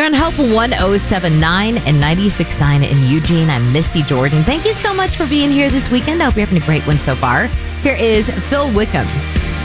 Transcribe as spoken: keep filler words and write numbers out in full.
You're on Hope one oh seven point nine and ninety-six point nine in Eugene. I'm Misty Jordan. Thank you so much for being here this weekend. I hope you're having a great one so far. Here is Phil Wickham.